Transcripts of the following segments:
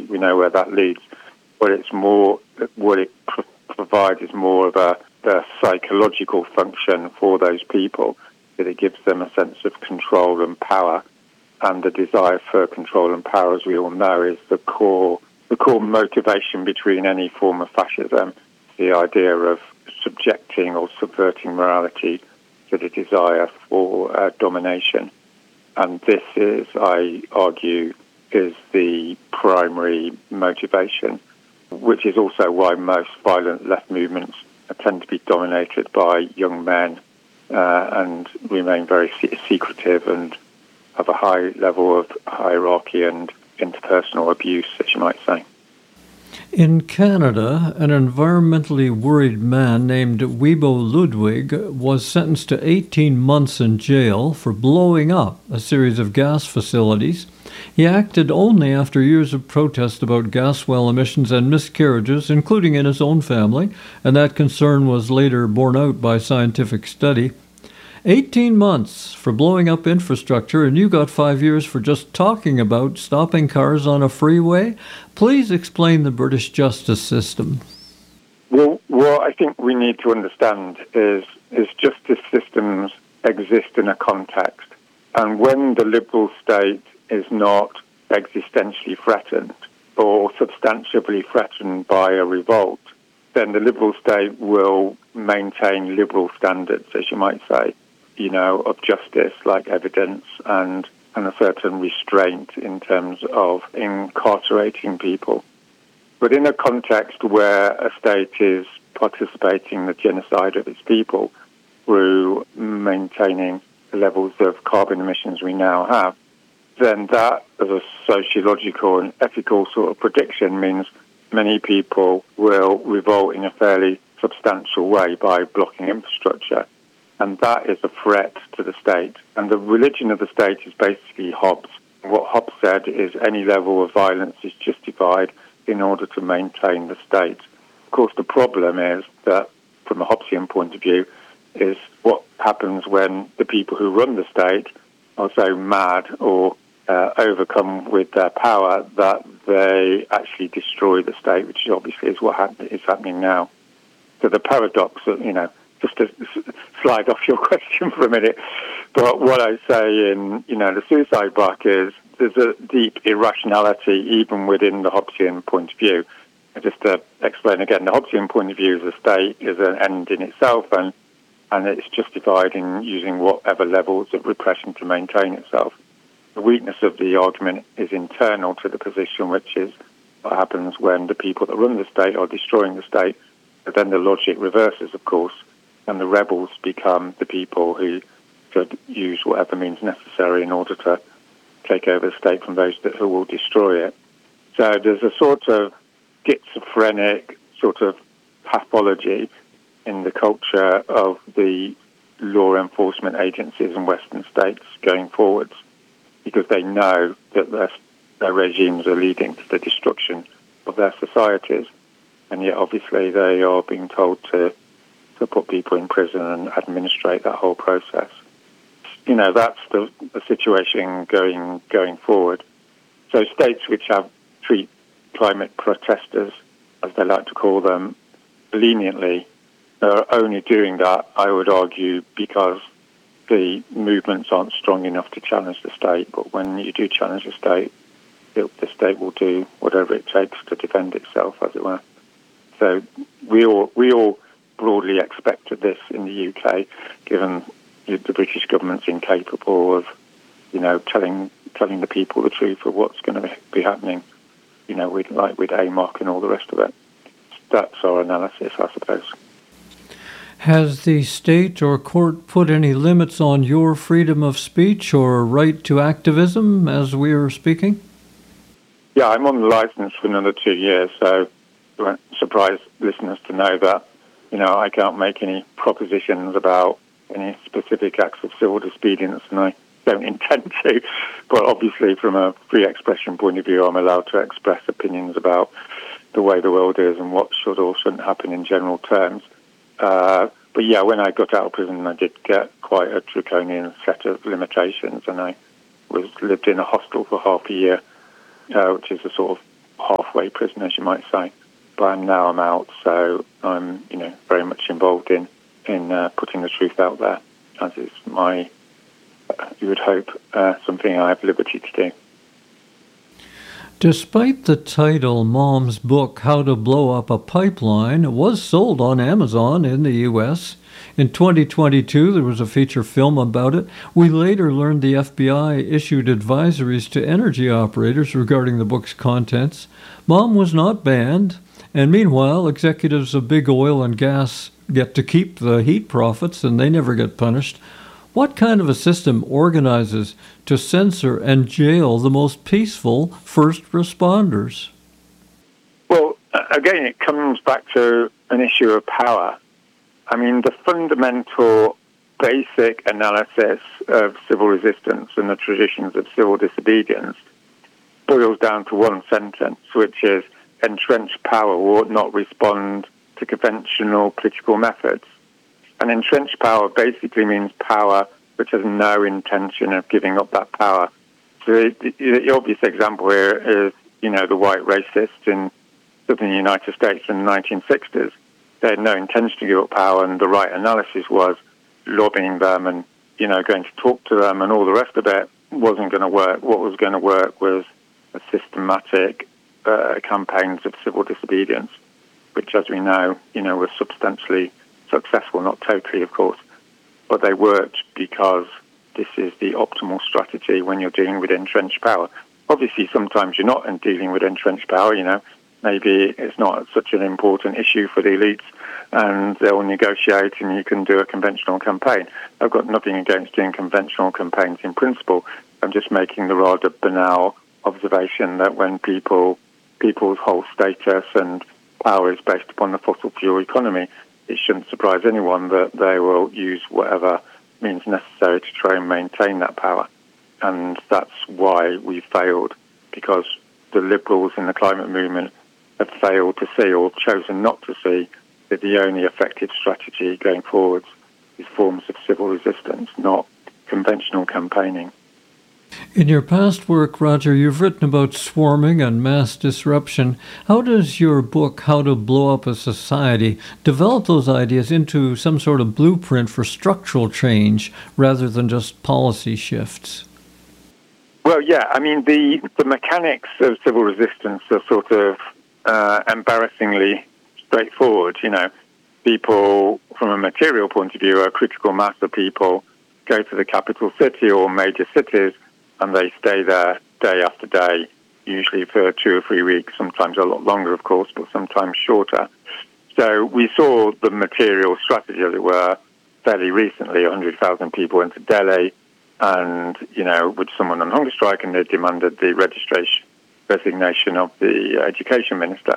we know where that leads. What it provides is more of the psychological function for those people, that it gives them a sense of control and power. And the desire for control and power, as we all know, is the core motivation between any form of fascism. The idea of subjecting or subverting morality to the desire for domination. And this is, I argue, is the primary motivation, which is also why most violent left movements tend to be dominated by young men and remain very secretive and have a high level of hierarchy and interpersonal abuse, as you might say. In Canada, an environmentally worried man named Wiebo Ludwig was sentenced to 18 months in jail for blowing up a series of gas facilities. He acted only after years of protest about gas well emissions and miscarriages, including in his own family, and that concern was later borne out by scientific study. 18 months for blowing up infrastructure, and you got 5 years for just talking about stopping cars on a freeway? Please explain the British justice system. Well, what I think we need to understand is justice systems exist in a context. And when the liberal state is not existentially threatened or substantially threatened by a revolt, then the liberal state will maintain liberal standards, as you might say, of justice, like evidence and a certain restraint in terms of incarcerating people. But in a context where a state is participating in the genocide of its people through maintaining the levels of carbon emissions we now have, then that, as a sociological and ethical sort of prediction, means many people will revolt in a fairly substantial way by blocking infrastructure. And that is a threat to the state. And the religion of the state is basically Hobbes. What Hobbes said is any level of violence is justified in order to maintain the state. Of course, the problem is that, from a Hobbesian point of view, is what happens when the people who run the state are so mad or overcome with their power that they actually destroy the state, which obviously is what is happening now. So the paradox of, just to slide off your question for a minute, but what I say in, the suicide book is there's a deep irrationality even within the Hobbesian point of view. And just to explain again, the Hobbesian point of view is the state is an end in itself, and it's justified in using whatever levels of repression to maintain itself. The weakness of the argument is internal to the position, which is what happens when the people that run the state are destroying the state. But then the logic reverses, of course, and the rebels become the people who should use whatever means necessary in order to take over the state from those who will destroy it. So there's a sort of schizophrenic sort of pathology in the culture of the law enforcement agencies in Western states going forwards, because they know that their regimes are leading to the destruction of their societies, and yet obviously they are being told to put people in prison and administrate that whole process. That's the situation going forward. So states which treat climate protesters, as they like to call them, leniently are only doing that, I would argue, because the movements aren't strong enough to challenge the state. But when you do challenge the state, the state will do whatever it takes to defend itself, as it were. So we all broadly expected this in the UK, given the British government's incapable of, telling the people the truth of what's going to be happening, with AMOC and all the rest of it. That's our analysis, I suppose. Has the state or court put any limits on your freedom of speech or right to activism as we are speaking? Yeah, I'm on the license for another 2 years, so it won't surprise listeners to know that, I can't make any propositions about any specific acts of civil disobedience, and I don't intend to. But obviously, from a free expression point of view, I'm allowed to express opinions about the way the world is and what should or shouldn't happen in general terms. But yeah, when I got out of prison, I did get quite a draconian set of limitations, and I lived in a hostel for half a year, which is a sort of halfway prison, as you might say. But now I'm out, so I'm, very much involved in putting the truth out there, as is you would hope, something I have liberty to do. Despite the title, Mom's book, How to Blow Up a Pipeline, was sold on Amazon in the U.S. In 2022, there was a feature film about it. We later learned the FBI issued advisories to energy operators regarding the book's contents. Mom was not banned, and meanwhile, executives of big oil and gas get to keep the heat profits, and they never get punished. What kind of a system organizes to censor and jail the most peaceful first responders? Well, again, it comes back to an issue of power. I mean, the fundamental basic analysis of civil resistance and the traditions of civil disobedience boils down to one sentence, which is entrenched power will not respond to conventional political methods. And entrenched power basically means power which has no intention of giving up that power. So the obvious example here is, the white racists in southern United States in the 1960s. They had no intention to give up power, and the right analysis was lobbying them and, going to talk to them, and all the rest of it wasn't going to work. What was going to work was a systematic campaigns of civil disobedience, which, as we know, were substantially successful, not totally, of course, but they worked because this is the optimal strategy when you're dealing with entrenched power. Obviously, sometimes you're not dealing with entrenched power, maybe it's not such an important issue for the elites and they'll negotiate and you can do a conventional campaign. I've got nothing against doing conventional campaigns in principle. I'm just making the rather banal observation that when people's whole status and power is based upon the fossil fuel economy, it shouldn't surprise anyone that they will use whatever means necessary to try and maintain that power. And that's why we failed, because the liberals in the climate movement have failed to see, or chosen not to see, that the only effective strategy going forwards is forms of civil resistance, not conventional campaigning. In your past work, Roger, you've written about swarming and mass disruption. How does your book, How to Blow Up a Society, develop those ideas into some sort of blueprint for structural change rather than just policy shifts? Well, yeah, I mean, the mechanics of civil resistance are sort of embarrassingly straightforward. People, from a material point of view, a critical mass of people go to the capital city or major cities, and they stay there day after day, usually for 2 or 3 weeks, sometimes a lot longer, of course, but sometimes shorter. So we saw the material strategy, as it were, fairly recently. 100,000 people went to Delhi, and, with someone on hunger strike, and they demanded the resignation of the education minister.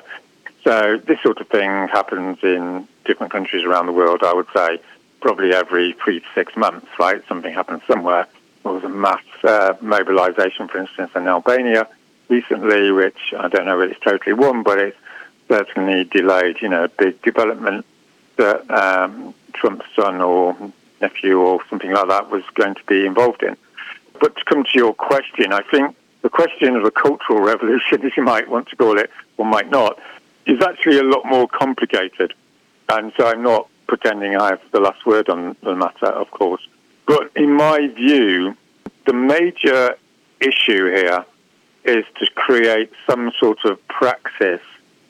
So this sort of thing happens in different countries around the world, I would say, probably every 3 to 6 months, right? Something happens somewhere. There was a mass mobilization, for instance, in Albania recently, which I don't know whether it's totally won, but it's certainly delayed, a big development that Trump's son or nephew or something like that was going to be involved in. But to come to your question, I think the question of a cultural revolution, as you might want to call it, or might not, is actually a lot more complicated. And so I'm not pretending I have the last word on the matter, of course. But in my view, the major issue here is to create some sort of praxis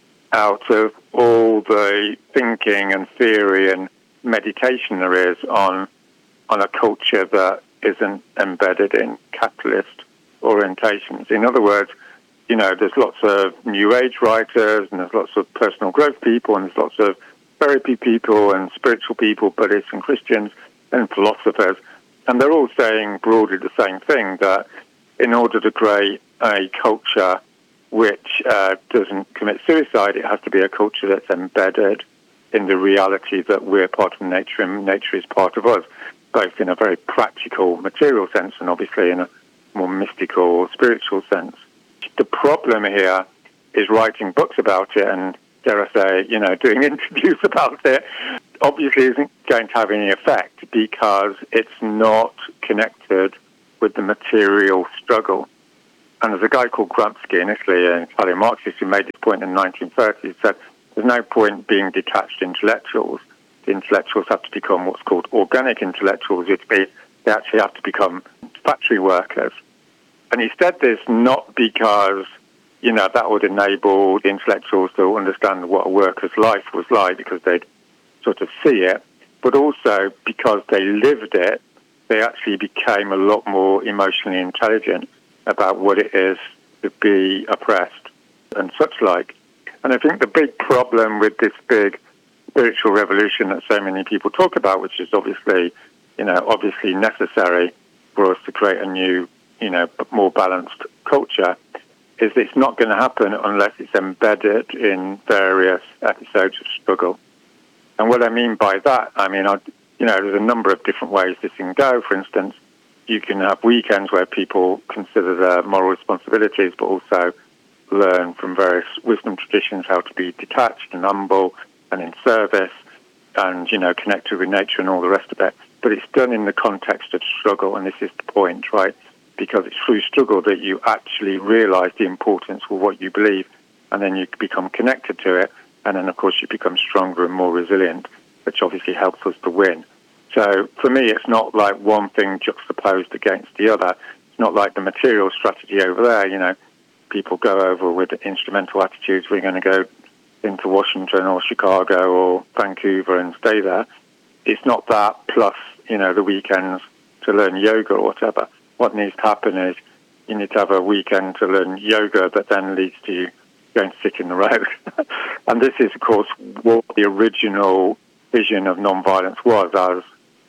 out of all the thinking and theory and meditation there is on a culture that isn't embedded in capitalist orientations. In other words, there's lots of New Age writers, and there's lots of personal growth people, and there's lots of therapy people and spiritual people, Buddhists and Christians and philosophers, and they're all saying broadly the same thing, that in order to create a culture which doesn't commit suicide, it has to be a culture that's embedded in the reality that we're part of nature and nature is part of us, both in a very practical, material sense and obviously in a more mystical or spiritual sense. The problem here is writing books about it and, dare I say, doing interviews about it, obviously isn't going to have any effect because it's not connected with the material struggle. And there's a guy called Gramsci in Italy, an Italian Marxist, who made this point in the 1930s. He said, there's no point being detached intellectuals. The intellectuals have to become what's called organic intellectuals, which means they actually have to become factory workers. And he said this not because, that would enable the intellectuals to understand what a worker's life was like because they'd sort of see it, but also because they lived it, they actually became a lot more emotionally intelligent about what it is to be oppressed and such like. And I think the big problem with this big spiritual revolution that so many people talk about, which is obviously necessary for us to create a new, more balanced culture, is it's not going to happen unless it's embedded in various episodes of struggle. And what I mean by that, there's a number of different ways this can go. For instance, you can have weekends where people consider their moral responsibilities, but also learn from various wisdom traditions how to be detached and humble and in service and, connected with nature and all the rest of it. But it's done in the context of struggle, and this is the point, right? Because it's through struggle that you actually realize the importance of what you believe, and then you become connected to it, and then, of course, you become stronger and more resilient, which obviously helps us to win. So for me, it's not like one thing juxtaposed against the other. It's not like the material strategy over there, people go over with instrumental attitudes. We're going to go into Washington or Chicago or Vancouver and stay there. It's not that plus, the weekends to learn yoga or whatever. What needs to happen is you need to have a weekend to learn yoga that then leads to you going to sit in the road. And this is, of course, what the original vision of nonviolence was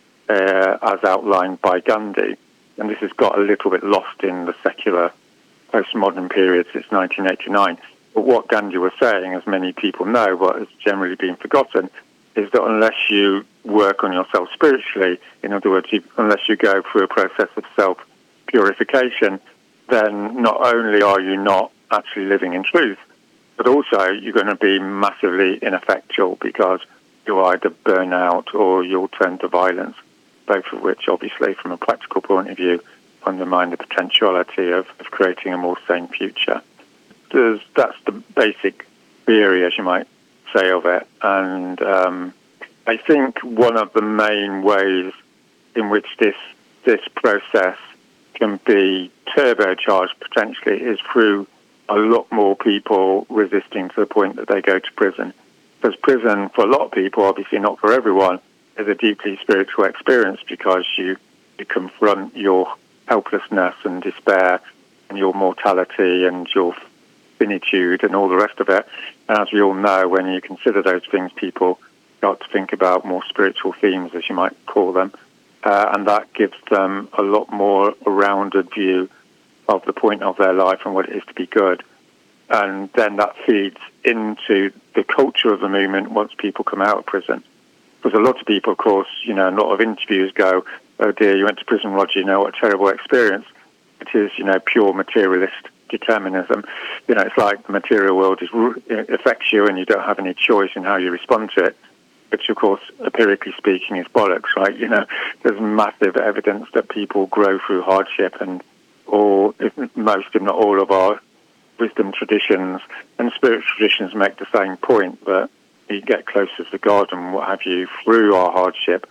as outlined by Gandhi. And this has got a little bit lost in the secular postmodern period since 1989. But what Gandhi was saying, as many people know, but has generally been forgotten, is that unless you work on yourself spiritually, in other words, unless you go through a process of self-purification, then not only are you not actually living in truth, but also you're going to be massively ineffectual because you'll either burn out or you'll turn to violence, both of which, obviously, from a practical point of view, undermine the potentiality of creating a more sane future. That's the basic theory, as you might say, of it. And I think one of the main ways in which this process can be turbocharged potentially is through a lot more people resisting to the point that they go to prison. Because prison, for a lot of people, obviously not for everyone, is a deeply spiritual experience because you confront your helplessness and despair and your mortality and your finitude and all the rest of it. And as we all know, when you consider those things, people start to think about more spiritual themes, as you might call them, and that gives them a lot more a rounded view of the point of their life and what it is to be good. And then that feeds into the culture of the movement once people come out of prison. Because a lot of people, of course, a lot of interviews go, oh dear, you went to prison, Roger, what a terrible experience. It is, pure materialist determinism. It's like the material world affects you and you don't have any choice in how you respond to it, which, of course, empirically speaking, is bollocks, right? There's massive evidence that people grow through hardship, and most, if not all, of our wisdom traditions and spiritual traditions make the same point, that you get closer to God and what have you through our hardship,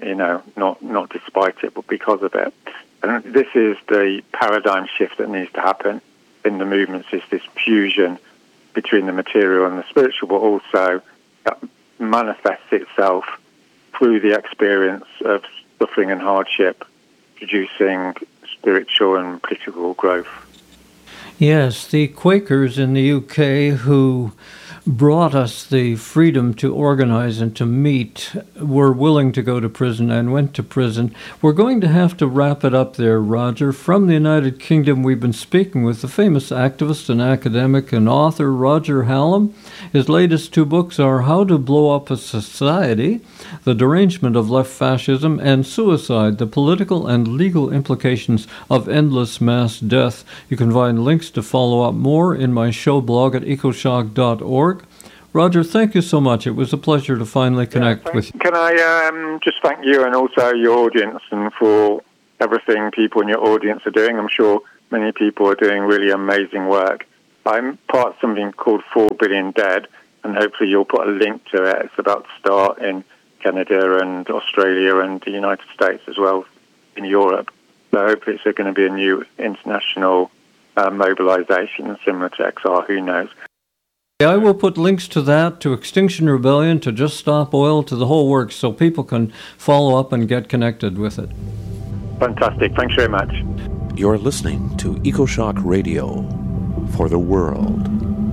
not despite it, but because of it. And this is the paradigm shift that needs to happen in the movements, is this fusion between the material and the spiritual, but also that manifests itself through the experience of suffering and hardship, producing spiritual and political growth. Yes, the Quakers in the UK who brought us the freedom to organize and to meet were willing to go to prison and went to prison. We're going to have to wrap it up there, Roger. From the United Kingdom, we've been speaking with the famous activist and academic and author Roger Hallam. His latest two books are How to Blow Up a Society, The Derangement of Left Fascism, and Suicide, The Political and Legal Implications of Endless Mass Death. You can find links to follow up more in my show blog at ecoshock.org. Roger, thank you so much. It was a pleasure to finally connect with you. Can I just thank you and also your audience and for everything people in your audience are doing? I'm sure Many people are doing really amazing work. I'm part of something called 4 Billion Dead, and hopefully you'll put a link to it. It's about to start in Canada and Australia and the United States as well, in Europe. So hopefully it's going to be a new international mobilization similar to XR, who knows. I will put links to that, to Extinction Rebellion, to Just Stop Oil, to the whole works, so people can follow up and get connected with it. Fantastic. Thanks very much. You're listening to EcoShock Radio for the world.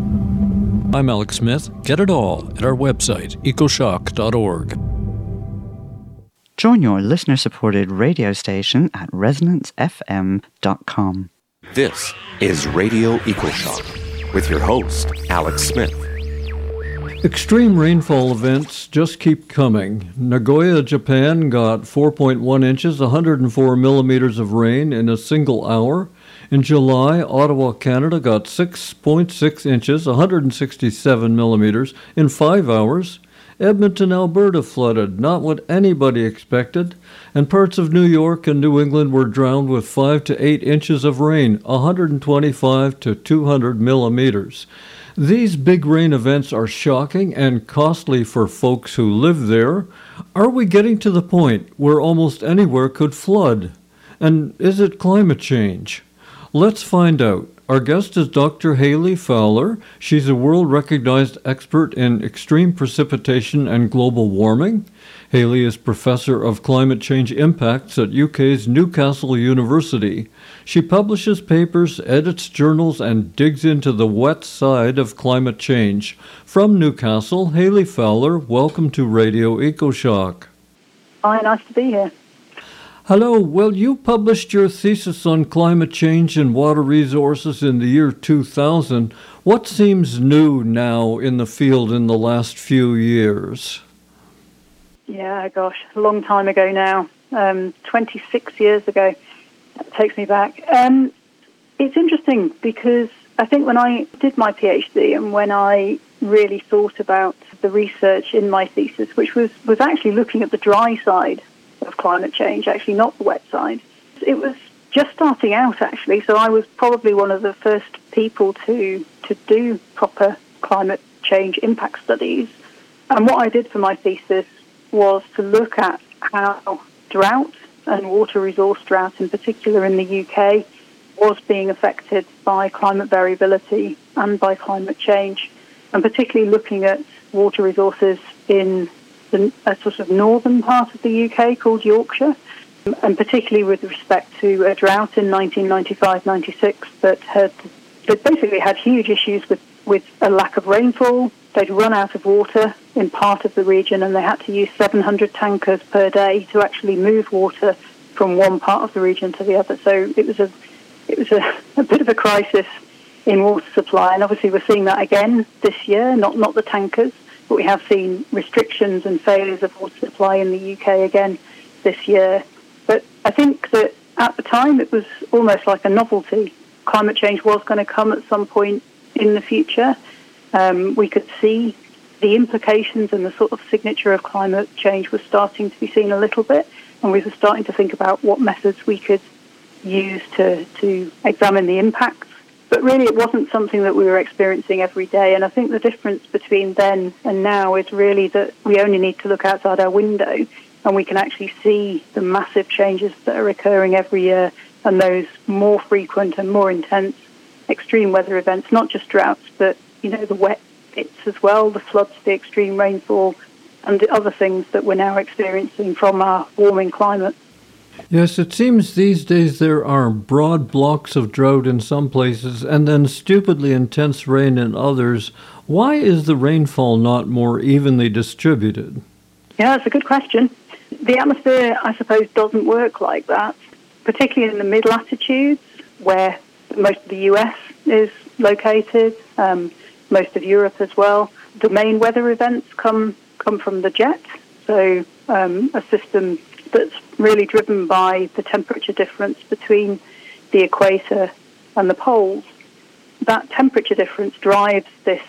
I'm Alex Smith. Get it all at our website, ecoshock.org. Join your listener-supported radio station at resonancefm.com. This is Radio EcoShock with your host, Alex Smith. Extreme rainfall events just keep coming. Nagoya, Japan got 4.1 inches, 104 millimeters of rain in a single hour. In July, Ottawa, Canada got 6.6 inches, 167 millimeters in 5 hours. Edmonton, Alberta flooded, not what anybody expected. And parts of New York and New England were drowned with 5 to 8 inches of rain, 125 to 200 millimeters. These big rain events are shocking and costly for folks who live there. Are we getting to the point where almost anywhere could flood? And is it climate change? Let's find out. Our guest is Dr. Hayley Fowler. She's a world-recognized expert in extreme precipitation and global warming. Hayley is Professor of Climate Change Impacts at UK's Newcastle University. She publishes papers, edits journals, and digs into the wet side of climate change. From Newcastle, Hayley Fowler, welcome to Radio EcoShock. Hi, nice to be here. Hello. Well, you published your thesis on climate change and water resources in the year 2000. What seems new now in the field in the last few years? Yeah, gosh, a long time ago now, 26 years ago. That takes me back. It's interesting because I think when I did my PhD and when I really thought about the research in my thesis, which was actually looking at the dry side of climate change, actually not the wet side. It was just starting out, actually, so I was probably one of the first people to do proper climate change impact studies. And what I did for my thesis was to look at how drought and water resource drought in particular in the UK was being affected by climate variability and by climate change, and particularly looking at water resources in a sort of northern part of the UK called Yorkshire, and particularly with respect to a drought in 1995-96 that basically had huge issues with a lack of rainfall. They'd run out of water in part of the region and they had to use 700 tankers per day to actually move water from one part of the region to the other. So it was a bit of a crisis in water supply, and obviously we're seeing that again this year, not the tankers, but we have seen restrictions and failures of water supply in the UK again this year. But I think that at the time it was almost like a novelty. Climate change was going to come at some point in the future. We could see the implications and the sort of signature of climate change was starting to be seen a little bit, and we were starting to think about what methods we could use to examine the impacts. But really, it wasn't something that we were experiencing every day. And I think the difference between then and now is really that we only need to look outside our window and we can actually see the massive changes that are occurring every year and those more frequent and more intense extreme weather events, not just droughts, but, the wet bits as well, the floods, the extreme rainfall, and the other things that we're now experiencing from our warming climate. Yes, it seems these days there are broad blocks of drought in some places and then stupidly intense rain in others. Why is the rainfall not more evenly distributed? Yeah, that's a good question. The atmosphere, I suppose, doesn't work like that, particularly in the mid-latitudes where most of the US is located, most of Europe as well. The main weather events come from the jet, so a system that's really driven by the temperature difference between the equator and the poles. That temperature difference drives this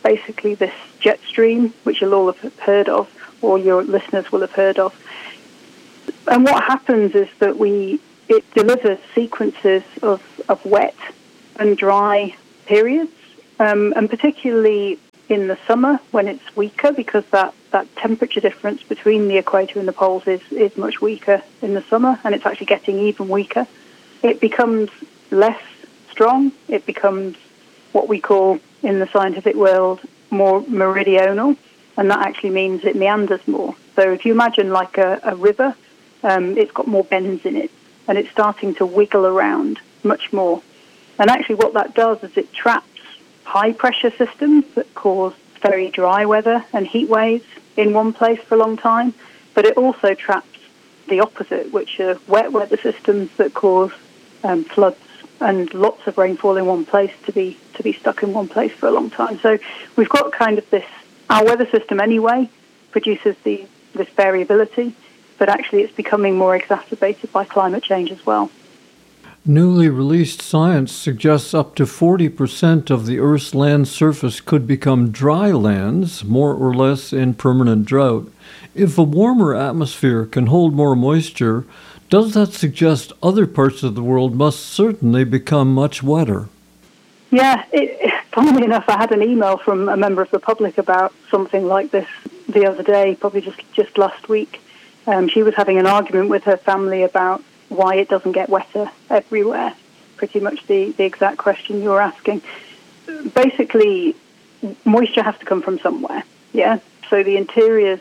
jet stream, which you'll all have heard of, or your listeners will have heard of. And what happens is that it delivers sequences of wet and dry periods, and particularly in the summer when it's weaker, because that temperature difference between the equator and the poles is much weaker in the summer, and it's actually getting even weaker. It becomes less strong. It becomes what we call in the scientific world more meridional, and that actually means it meanders more. So if you imagine like a river, it's got more bends in it, and it's starting to wiggle around much more. And actually what that does is it traps high-pressure systems that cause very dry weather and heat waves in one place for a long time, but it also traps the opposite, which are wet weather systems that cause floods and lots of rainfall in one place to be stuck in one place for a long time. So we've got kind of this, our weather system anyway produces this variability, but actually it's becoming more exacerbated by climate change as well. Newly released science suggests up to 40% of the Earth's land surface could become dry lands, more or less in permanent drought. If a warmer atmosphere can hold more moisture, does that suggest other parts of the world must certainly become much wetter? Yeah, funnily enough, I had an email from a member of the public about something like this the other day, probably just last week. She was having an argument with her family about why it doesn't get wetter everywhere. Pretty much the exact question you're asking. Basically, moisture has to come from somewhere. Yeah. So the interior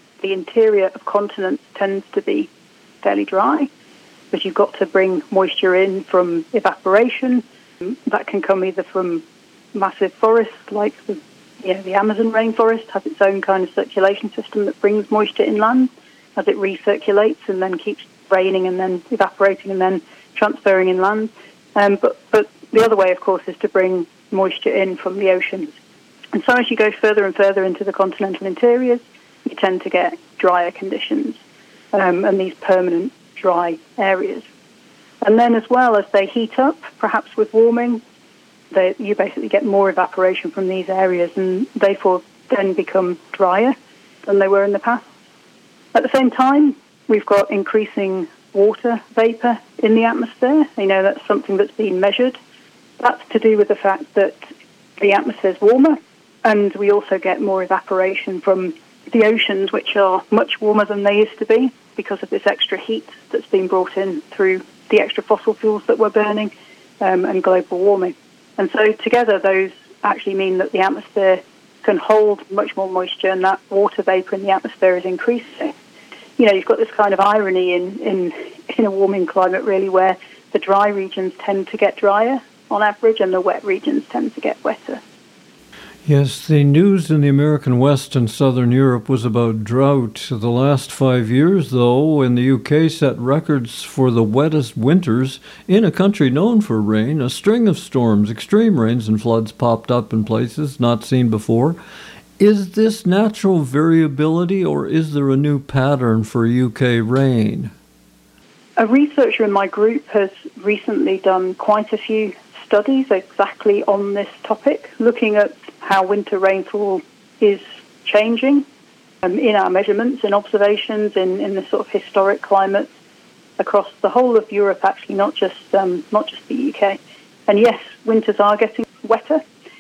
of continents tends to be fairly dry, but you've got to bring moisture in from evaporation. That can come either from massive forests, like the Amazon rainforest has its own kind of circulation system that brings moisture inland as it recirculates and then keeps raining and then evaporating and then transferring inland. But the other way, of course, is to bring moisture in from the oceans. And so as you go further and further into the continental interiors, you tend to get drier conditions and these permanent dry areas. And then as well as they heat up, perhaps with warming, you basically get more evaporation from these areas and therefore then become drier than they were in the past. At the same time, we've got increasing water vapor in the atmosphere. That's something that's been measured. That's to do with the fact that the atmosphere is warmer, and we also get more evaporation from the oceans, which are much warmer than they used to be because of this extra heat that's been brought in through the extra fossil fuels that we're burning and global warming. And so together those actually mean that the atmosphere can hold much more moisture, and that water vapor in the atmosphere is increasing. You've got this kind of irony in a warming climate, really, where the dry regions tend to get drier on average and the wet regions tend to get wetter. Yes, the news in the American West and Southern Europe was about drought. The last 5 years, though, in the UK set records for the wettest winters in a country known for rain. A string of storms, extreme rains and floods popped up in places not seen before. Is this natural variability, or is there a new pattern for UK rain? A researcher in my group has recently done quite a few studies exactly on this topic, looking at how winter rainfall is changing in our measurements and observations in the sort of historic climates across the whole of Europe, actually, not just the UK. And yes, winters are getting wetter.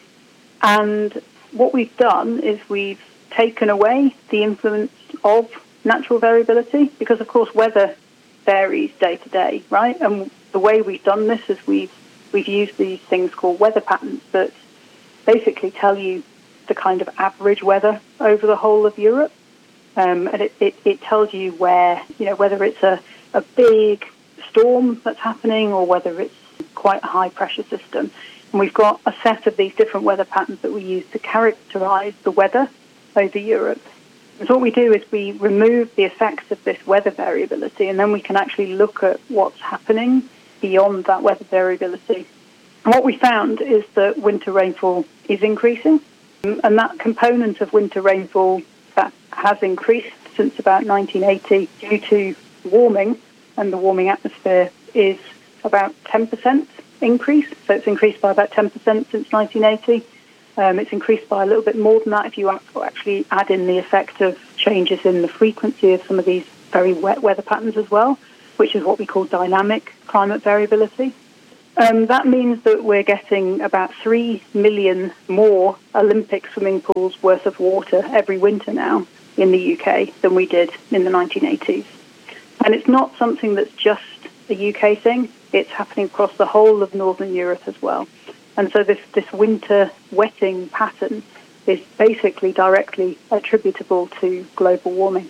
And what we've done is we've taken away the influence of natural variability because, of course, weather varies day to day, right? And the way we've done this is we've used these things called weather patterns that basically tell you the kind of average weather over the whole of Europe. And it tells you where, whether it's a big storm that's happening or whether it's quite a high pressure system. And we've got a set of these different weather patterns that we use to characterize the weather over Europe. And so what we do is we remove the effects of this weather variability, and then we can actually look at what's happening beyond that weather variability. And what we found is that winter rainfall is increasing, and that component of winter rainfall that has increased since about 1980 due to warming and the warming atmosphere is about 10%. Increase. So it's increased by about 10% since 1980. It's increased by a little bit more than that if you actually add in the effect of changes in the frequency of some of these very wet weather patterns as well, which is what we call dynamic climate variability. That means that we're getting about 3 million more Olympic swimming pools worth of water every winter now in the UK than we did in the 1980s. And it's not something that's just a UK thing. It's happening across the whole of Northern Europe as well. And so this winter wetting pattern is basically directly attributable to global warming.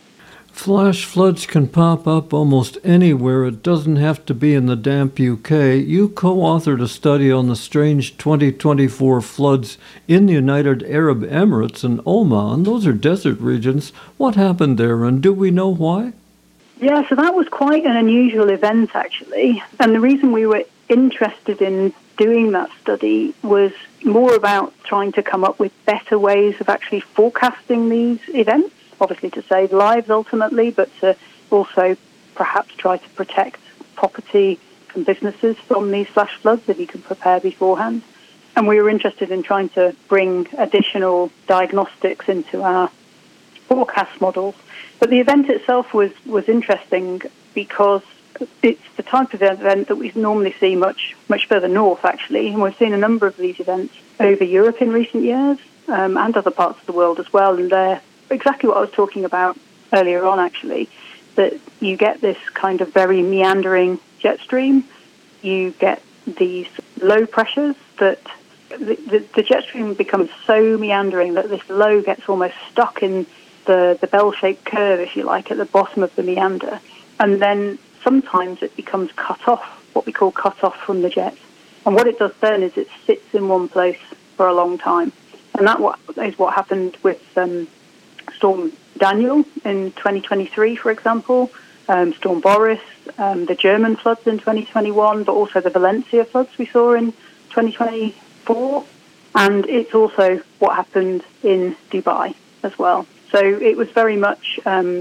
Flash floods can pop up almost anywhere. It doesn't have to be in the damp UK. You co-authored a study on the strange 2024 floods in the United Arab Emirates and Oman. Those are desert regions. What happened there, and do we know why? Yeah, so that was quite an unusual event, actually. And the reason we were interested in doing that study was more about trying to come up with better ways of actually forecasting these events. Obviously to save lives ultimately, but to also perhaps try to protect property and businesses from these flash floods if you can prepare beforehand. And we were interested in trying to bring additional diagnostics into our forecast models. But the event itself was interesting because it's the type of event that we normally see much further north, actually. And we've seen a number of these events over Europe in recent years and other parts of the world as well. And they're exactly what I was talking about earlier on, actually, that you get this kind of very meandering jet stream. You get these low pressures that the jet stream becomes so meandering that this low gets almost stuck in the bell-shaped curve, if you like, at the bottom of the meander. And then sometimes it becomes cut off, what we call cut off from the jet. And what it does then is it sits in one place for a long time. And that is what happened with Storm Daniel in 2023, for example, Storm Boris, the German floods in 2021, but also the Valencia floods we saw in 2024. And it's also what happened in Dubai as well. So it was very much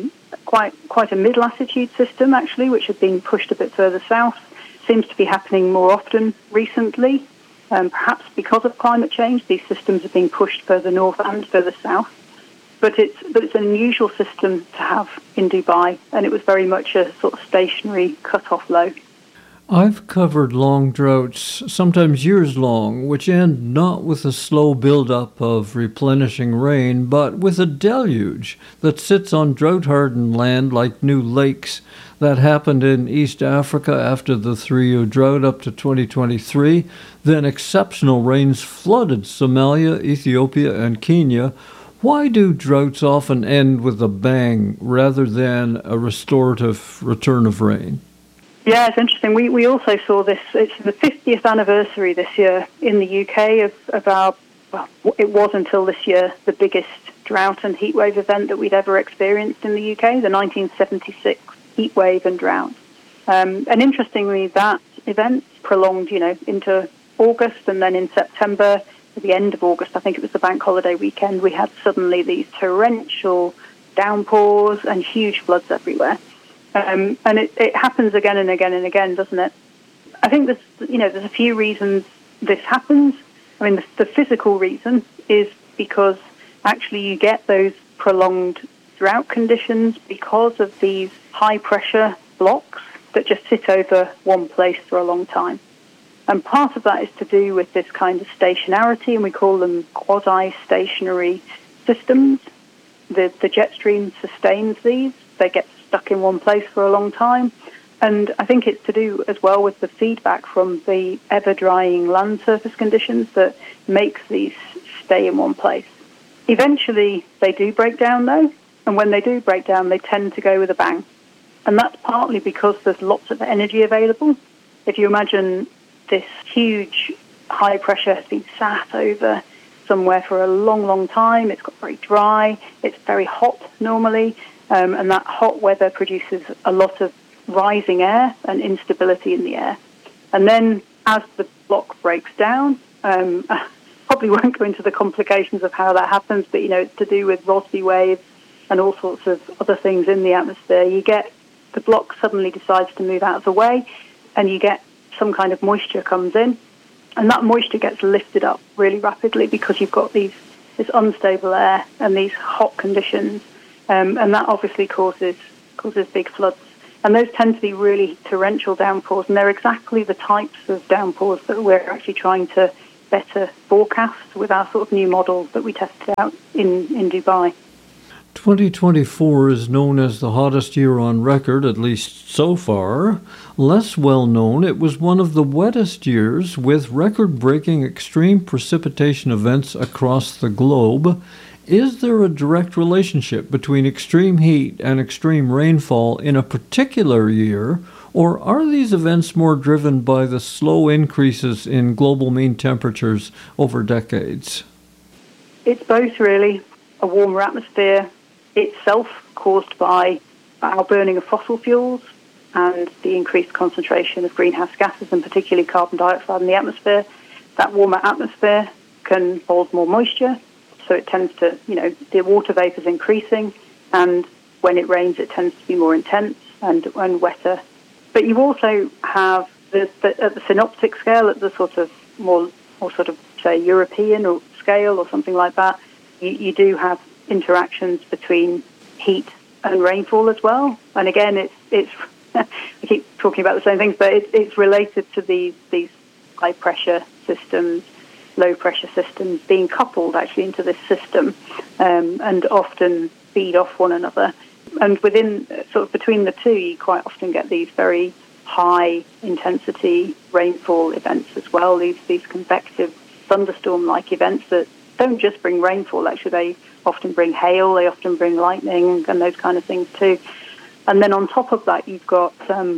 quite a mid-latitude system, actually, which had been pushed a bit further south. Seems to be happening more often recently. Perhaps because of climate change, these systems are being pushed further north and further south. But it's an unusual system to have in Dubai, and it was very much a sort of stationary cut-off low. I've covered long droughts, sometimes years long, which end not with a slow build-up of replenishing rain, but with a deluge that sits on drought-hardened land like new lakes. That happened in East Africa after the 3-year drought up to 2023. Then exceptional rains flooded Somalia, Ethiopia, and Kenya. Why do droughts often end with a bang rather than a restorative return of rain? Yeah, it's interesting. We also saw this. It's the 50th anniversary this year in the UK of our, well, it was until this year, the biggest drought and heatwave event that we'd ever experienced in the UK, the 1976 heatwave and drought. And interestingly, that event prolonged, into August, and then in September, at the end of August, I think it was the bank holiday weekend, we had suddenly these torrential downpours and huge floods everywhere. And it happens again and again and again, doesn't it? I think there's a few reasons this happens. I mean, the physical reason is because actually you get those prolonged drought conditions because of these high-pressure blocks that just sit over one place for a long time. And part of that is to do with this kind of stationarity, and we call them quasi-stationary systems. The jet stream sustains these. They get stuck in one place for a long time. And I think it's to do as well with the feedback from the ever-drying land surface conditions that makes these stay in one place. Eventually, they do break down, though, and when they do break down, they tend to go with a bang. And that's partly because there's lots of energy available. If you imagine this huge high pressure has been sat over somewhere for a long, long time, it's got very dry, it's very hot normally, and that hot weather produces a lot of rising air and instability in the air. And then as the block breaks down, probably won't go into the complications of how that happens, but it's to do with Rossby waves and all sorts of other things in the atmosphere. You get the block suddenly decides to move out of the way, and you get some kind of moisture comes in, and that moisture gets lifted up really rapidly because you've got this unstable air and these hot conditions, and that obviously causes big floods. And those tend to be really torrential downpours, and they're exactly the types of downpours that we're actually trying to better forecast with our sort of new models that we tested out in Dubai. 2024 is known as the hottest year on record, at least so far. Less well known, it was one of the wettest years with record-breaking extreme precipitation events across the globe. Is there a direct relationship between extreme heat and extreme rainfall in a particular year, or are these events more driven by the slow increases in global mean temperatures over decades? It's both, really. A warmer atmosphere itself caused by our burning of fossil fuels and the increased concentration of greenhouse gases, and particularly carbon dioxide in the atmosphere. That warmer atmosphere can hold more moisture, so it tends to, the water vapor is increasing, and when it rains, it tends to be more intense and wetter. But you also have, at the synoptic scale, at the sort of more sort of, say, European or scale or something like that, you do have interactions between heat and rainfall as well. And again, it's I keep talking about the same things, but it's related to these high pressure systems, low pressure systems being coupled actually into this system, and often feed off one another. And within sort of between the two, you quite often get these very high intensity rainfall events as well. These convective thunderstorm like events that don't just bring rainfall. Actually, they often bring hail, they often bring lightning and those kind of things too. And then on top of that, you've got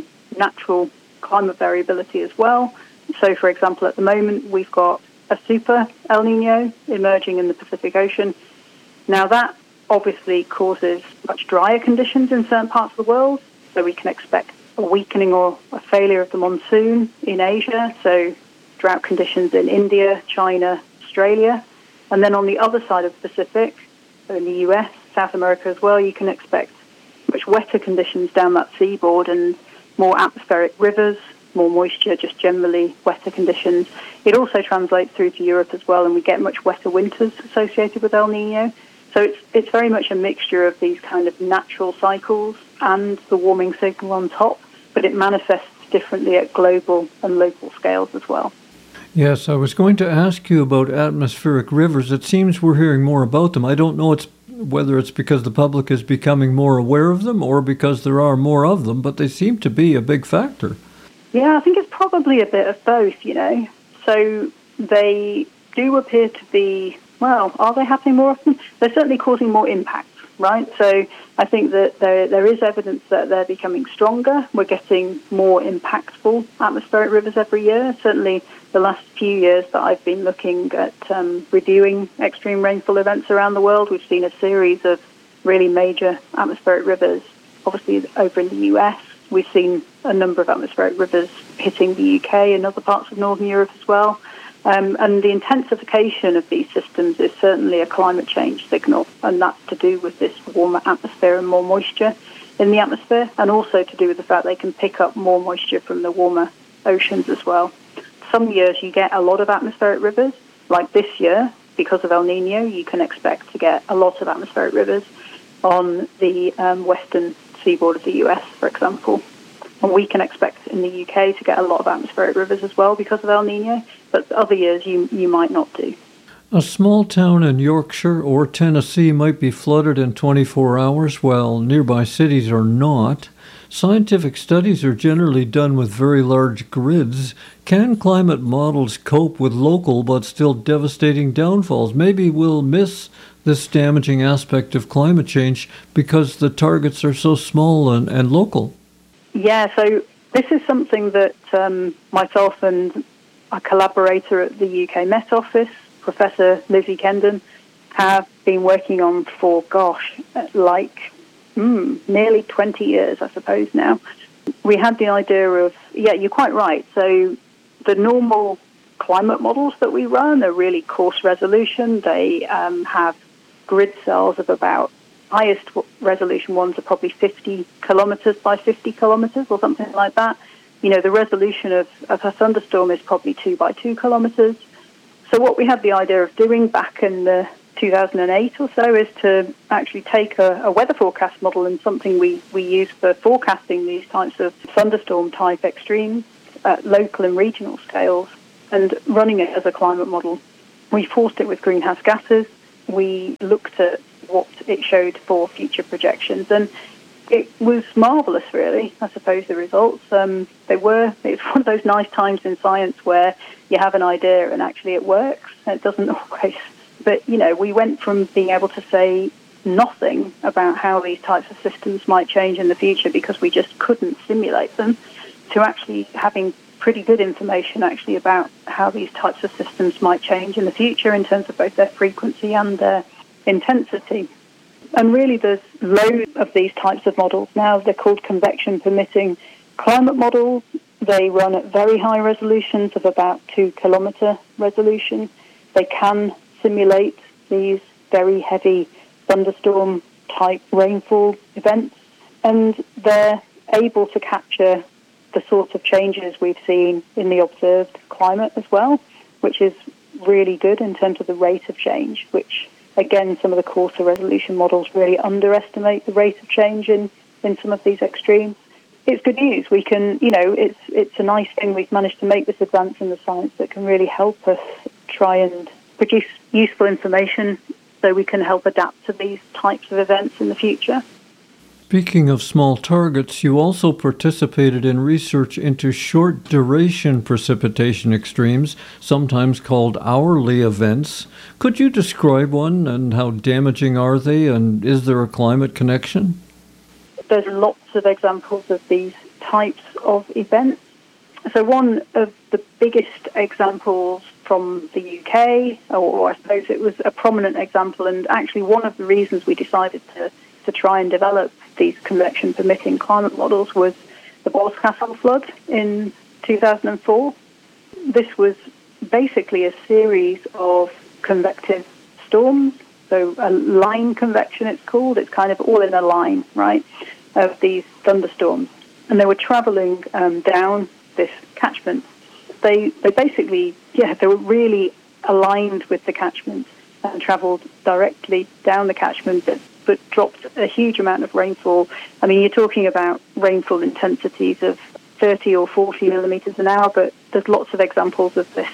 natural climate variability as well. So, for example, at the moment, we've got a super El Nino emerging in the Pacific Ocean. Now, that obviously causes much drier conditions in certain parts of the world. So we can expect a weakening or a failure of the monsoon in Asia. So drought conditions in India, China, Australia. And then on the other side of the Pacific, so in the US, South America as well, you can expect much wetter conditions down that seaboard and more atmospheric rivers, more moisture, just generally wetter conditions. It also translates through to Europe as well, and we get much wetter winters associated with El Nino. So it's very much a mixture of these kind of natural cycles and the warming signal on top, but it manifests differently at global and local scales as well. Yes, I was going to ask you about atmospheric rivers. It seems we're hearing more about them. I don't know whether it's because the public is becoming more aware of them or because there are more of them, but they seem to be a big factor. Yeah, I think it's probably a bit of both, So they do appear to be, well, are they happening more often? They're certainly causing more impact, right? So I think that there is evidence that they're becoming stronger. We're getting more impactful atmospheric rivers every year. Certainly the last few years that I've been looking at reviewing extreme rainfall events around the world, we've seen a series of really major atmospheric rivers. Obviously, over in the US, we've seen a number of atmospheric rivers hitting the UK and other parts of Northern Europe as well. And the intensification of these systems is certainly a climate change signal, and that's to do with this warmer atmosphere and more moisture in the atmosphere, and also to do with the fact they can pick up more moisture from the warmer oceans as well. Some years you get a lot of atmospheric rivers, like this year, because of El Nino, you can expect to get a lot of atmospheric rivers on the western seaboard of the US, for example. And we can expect in the UK to get a lot of atmospheric rivers as well because of El Nino, but other years you might not do. A small town in Yorkshire or Tennessee might be flooded in 24 hours while nearby cities are not. Scientific studies are generally done with very large grids. Can climate models cope with local but still devastating downfalls? Maybe we'll miss this damaging aspect of climate change because the targets are so small and local. Yeah, so this is something that myself and a collaborator at the UK Met Office, Professor Lizzie Kendon, have been working on for, nearly 20 years, I suppose now. We had the idea of, you're quite right. So the normal climate models that we run are really coarse resolution. They have grid cells of about, highest resolution ones are probably 50 kilometers by 50 kilometers or something like that. The resolution of a thunderstorm is probably 2 by 2 kilometers. So what we had the idea of doing back in the 2008 or so, is to actually take a weather forecast model and something we use for forecasting these types of thunderstorm-type extremes at local and regional scales and running it as a climate model. We forced it with greenhouse gases. We looked at what it showed for future projections, and it was marvellous, really, I suppose, the results. It's one of those nice times in science where you have an idea and actually it works. It doesn't always. But, we went from being able to say nothing about how these types of systems might change in the future because we just couldn't simulate them, to actually having pretty good information actually about how these types of systems might change in the future in terms of both their frequency and their intensity. And really there's loads of these types of models now. They're called convection-permitting climate models. They run at very high resolutions of about 2-kilometre resolution. They can simulate these very heavy thunderstorm-type rainfall events, and they're able to capture the sorts of changes we've seen in the observed climate as well, which is really good in terms of the rate of change, which, again, some of the coarser resolution models really underestimate the rate of change in some of these extremes. It's good news. We can, it's a nice thing we've managed to make this advance in the science that can really help us try and produce useful information so we can help adapt to these types of events in the future. Speaking of small targets, you also participated in research into short-duration precipitation extremes, sometimes called hourly events. Could you describe one, and how damaging are they, and is there a climate connection? There's lots of examples of these types of events. So one of the biggest examples from the UK, or I suppose it was a prominent example, and actually one of the reasons we decided to try and develop these convection-permitting climate models, was the Boscastle flood in 2004. This was basically a series of convective storms, so a line convection it's called. It's kind of all in a line, right, of these thunderstorms. And they were travelling down this catchment. They basically, they were really aligned with the catchment and travelled directly down the catchment, but dropped a huge amount of rainfall. I mean, you're talking about rainfall intensities of 30 or 40 millimetres an hour, but there's lots of examples of this,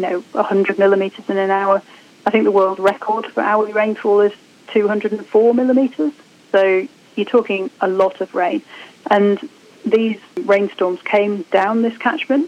100 millimetres in an hour. I think the world record for hourly rainfall is 204 millimetres. So you're talking a lot of rain. And these rainstorms came down this catchment,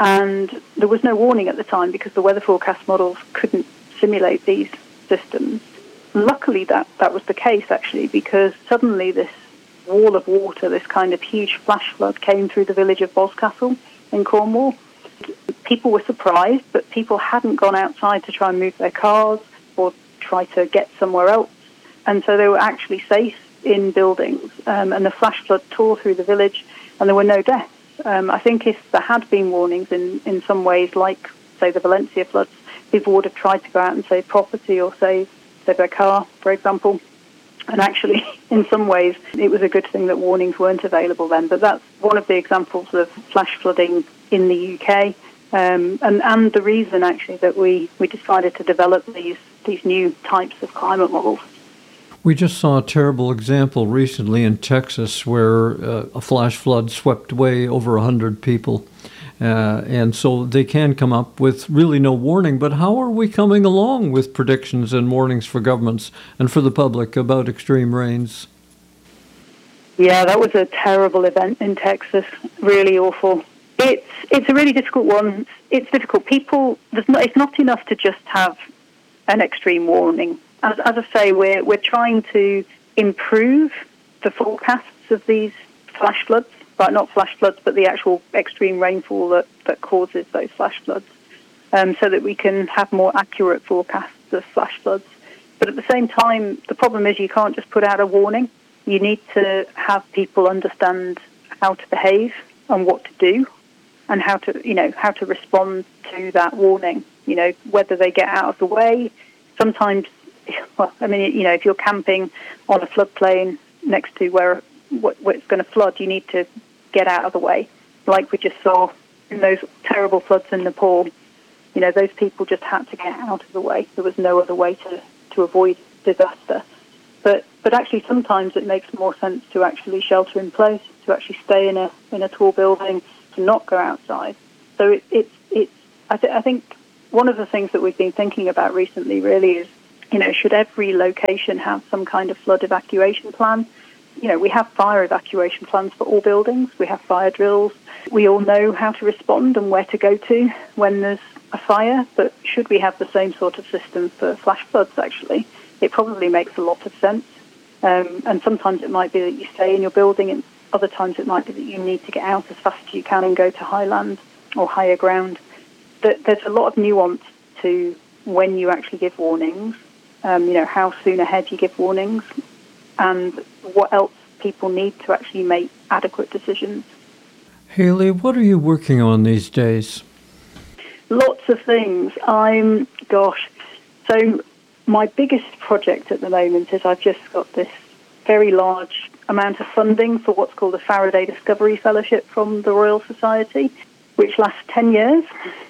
and there was no warning at the time because the weather forecast models couldn't simulate these systems. Luckily, that was the case, actually, because suddenly this wall of water, this kind of huge flash flood, came through the village of Boscastle in Cornwall. People were surprised, but people hadn't gone outside to try and move their cars or try to get somewhere else. And so they were actually safe in buildings. And the flash flood tore through the village, and there were no deaths. I think if there had been warnings in some ways, like, say, the Valencia floods, people would have tried to go out and save property or save their car, for example. And actually, in some ways, it was a good thing that warnings weren't available then. But that's one of the examples of flash flooding in the UK, and the reason, actually, that we decided to develop these new types of climate models. We just saw a terrible example recently in Texas where a flash flood swept away over 100 people. And so they can come up with really no warning. But how are we coming along with predictions and warnings for governments and for the public about extreme rains? Yeah, that was a terrible event in Texas. Really awful. It's a really difficult one. It's difficult. It's not enough to just have an extreme warning. As I say, we're trying to improve the forecasts of these flash floods. But not flash floods, but the actual extreme rainfall that causes those flash floods, so that we can have more accurate forecasts of flash floods. But at the same time, the problem is you can't just put out a warning. You need to have people understand how to behave and what to do, and how to respond to that warning. Whether they get out of the way. Sometimes, if you're camping on a floodplain next to where it's going to flood, you need to get out of the way, like we just saw in those terrible floods in Nepal. Those people just had to get out of the way. There was no other way to to avoid disaster. But actually, sometimes it makes more sense to actually shelter in place, to actually stay in a tall building, to not go outside. So I think one of the things that we've been thinking about recently really is, should every location have some kind of flood evacuation plan? We have fire evacuation plans for all buildings. We have fire drills. We all know how to respond and where to go to when there's a fire. But should we have the same sort of system for flash floods, actually? It probably makes a lot of sense. And sometimes it might be that you stay in your building, and other times it might be that you need to get out as fast as you can and go to high land or higher ground. There's a lot of nuance to when you actually give warnings, how soon ahead you give warnings, and what else people need to actually make adequate decisions. Hayley, what are you working on these days? Lots of things. So my biggest project at the moment is I've just got this very large amount of funding for what's called the Faraday Discovery Fellowship from the Royal Society, which lasts 10 years.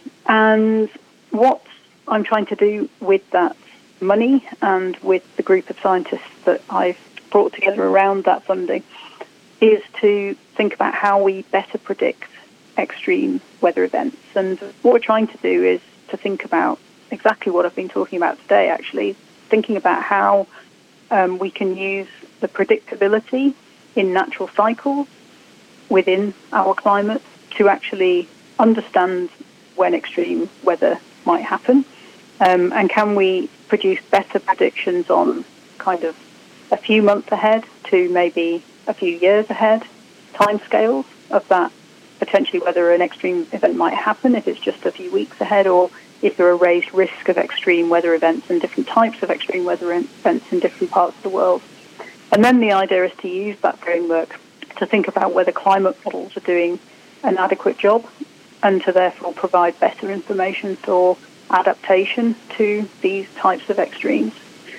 And what I'm trying to do with that money and with the group of scientists that I've brought together around that funding is to think about how we better predict extreme weather events. And what we're trying to do is to think about exactly what I've been talking about today, actually, thinking about how we can use the predictability in natural cycles within our climate to actually understand when extreme weather might happen. And can we produce better predictions on kind of a few months ahead to maybe a few years ahead timescales of that, potentially whether an extreme event might happen, if it's just a few weeks ahead, or if there are raised risk of extreme weather events and different types of extreme weather events in different parts of the world. And then the idea is to use that framework to think about whether climate models are doing an adequate job and to therefore provide better information for adaptation to these types of extremes.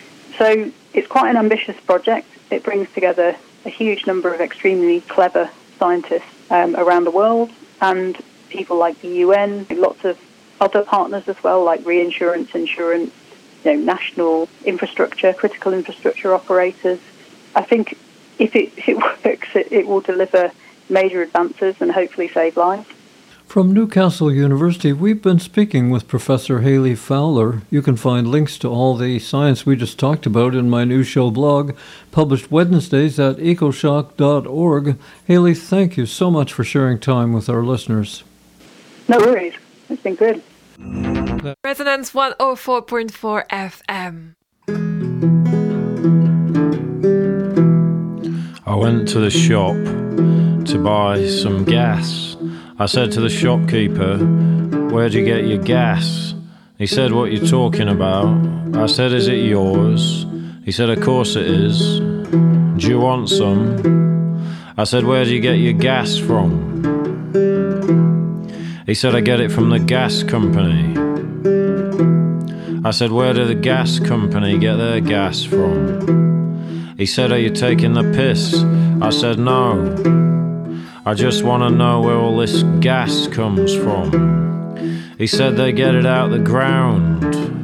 So it's quite an ambitious project. It brings together a huge number of extremely clever scientists around the world and people like the UN, lots of other partners as well, like reinsurance, insurance, national infrastructure, critical infrastructure operators. I think if it works, it will deliver major advances and hopefully save lives. From Newcastle University, we've been speaking with Professor Hayley Fowler. You can find links to all the science we just talked about in my new show blog, published Wednesdays at ecoshock.org. Hayley, thank you so much for sharing time with our listeners. No worries. It's been good. Resonance 104.4 FM. I went to the shop to buy some gas. I said to the shopkeeper, "Where'd you get your gas?" He said, "What you talking about?" I said, "Is it yours?" He said, "Of course it is. Do you want some?" I said, "Where do you get your gas from?" He said, "I get it from the gas company." I said, "Where do the gas company get their gas from?" He said, "Are you taking the piss?" I said, "No. I just want to know where all this gas comes from." He said, "They get it out the ground."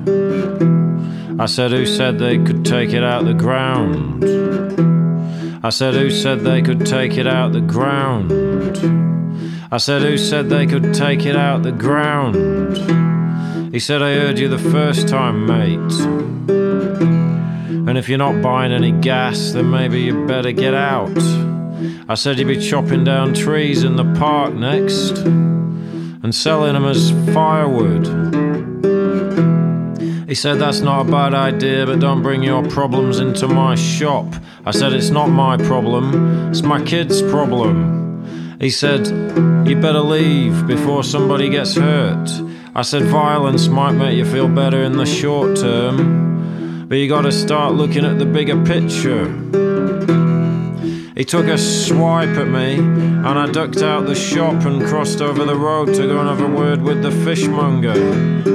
I said, "Who said they could take it out the ground?" I said, "Who said they could take it out the ground?" I said, "Who said they could take it out the ground?" He said, "I heard you the first time, mate. And if you're not buying any gas, then maybe you better get out." I said, "You'd be chopping down trees in the park next and selling them as firewood." He said, "That's not a bad idea, but don't bring your problems into my shop." I said, "It's not my problem, it's my kid's problem." He said, "You better leave before somebody gets hurt." I said, "Violence might make you feel better in the short term, but you gotta start looking at the bigger picture." He took a swipe at me, and I ducked out the shop and crossed over the road to go and have a word with the fishmonger.